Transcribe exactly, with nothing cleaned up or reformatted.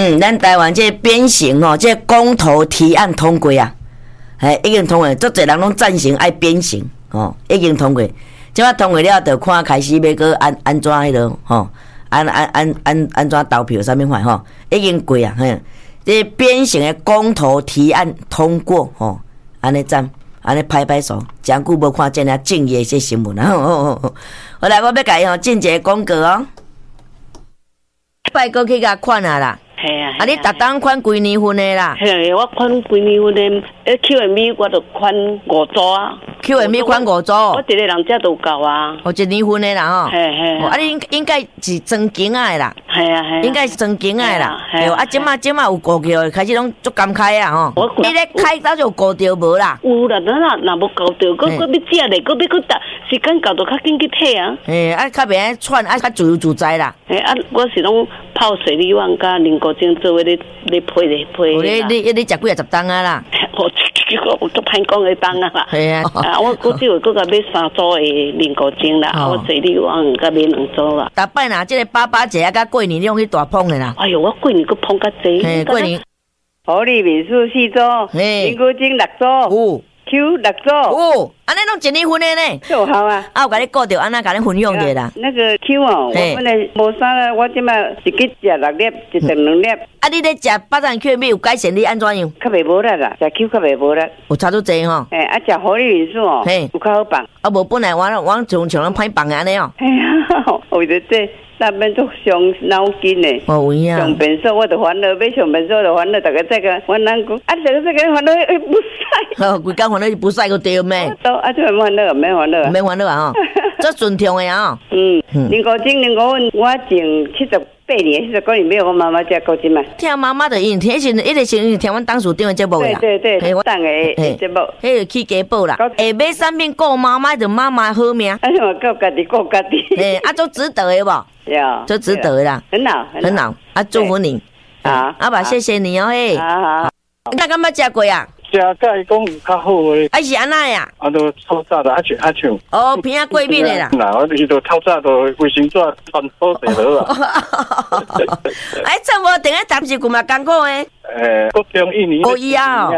嗯，咱台湾这鞭刑哦，这公投提案通过啊，哎，已经通过，足侪人拢赞成爱鞭刑哦，已经通过。即摆通过了，就看开始要个安安怎迄落吼，安安安安安怎投票啥物款吼，已经过啊，嘿，这鞭刑的公投提案通过吼，安尼赞，安尼拍拍手，真久无看见了正业这新闻啊！好好好，好来，我要甲伊吼进一个广告哦，拜过去甲款啊啦。 系啊， 啊！你逐当款几年份的啦？ 嘿，我款几年份的，诶 ，Q M V 我就款五组啊。 Q M V 款五组， 我一个人遮都够啊。 哦，一年份的啦吼。 嘿嘿。 哦，啊，你应应该是装景仔的啦。 系啊系。 应该是装景仔的啦。 系啊，即马即马有顾着，开始拢足感慨啊吼。你咧开早就顾着无啦？ 有啦，咱若若无顾着，佮佮要食咧，佮要佮搭时间到就较紧去退啊。 嘿，啊，较袂喘，啊，较自由自在啦。 嘿，啊，我是拢泡水利网甲林国精做伙咧。你配咧配啦！你你你食几啊十档啊啦？ 我我我都歹讲的档啊啦。 系啊！ 啊，我我只有搁甲买三组的零股精啦，我水利网甲买两组啦。 逐摆若即个爸爸节啊，甲过年你用去大捧的啦。 哎哟，我过年搁捧较济。 嘿，过年。 好利民宿四组，零股精六组。哦。Q 六组哦，安尼拢一年份的呢， 就好啊。 啊，有甲你顾着安那甲你分享的啦。 那个 Q 哦，我本来无啥啦，我即摆一日食六粒，一顿两粒。 啊，你咧食八珍 Q 有改善你安怎样？ 较袂无力啦，食 Q 较袂无力。 有差足济吼。 诶，啊，食好利民宿哦，有较好放。 啊，无本来我我像像咱歹放安尼哦。 哎呀，为着这。那边都伤脑筋呢， 哦有影。 上便所我就烦恼，要上便所就烦恼，大家再个我难讲，啊，大家再个烦恼不使。 哦，规工烦恼不使个对咩？ 都啊，这烦恼免烦恼， 免烦恼啊吼，这顺畅的啊吼。 嗯，零五斤零五份，我前七十八年、七十九年买我妈妈家高金嘛。 听妈妈的因，听是一直是听阮当属长的节目啦。 对对对，我当个节目， 迄个去家宝啦。下买产品顾妈妈就妈妈好命。 啊，我顾家己顾家己。 诶，啊，做值得的无？ 呀， 就值得啦， 很好， 很好啊！祝福你， 好， 阿爸，谢谢你哦，嘿， 好好， 你敢捌食过啊？ 食甲伊讲有较好诶， 啊是安那呀？ 啊都透早的，啊像啊像， 哦，片啊过敏的啦。 嗱，我伊都透早都卫生纸穿好地落啊。 哎，这无等下暂时久嘛艰苦诶。 诶，国中一年。 哦，以后。